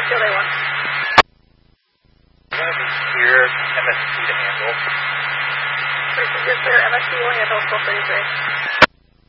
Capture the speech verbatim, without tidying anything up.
Field A one. You're going to be clear M S T to handle. You're clear M S T will handle four thirty-three.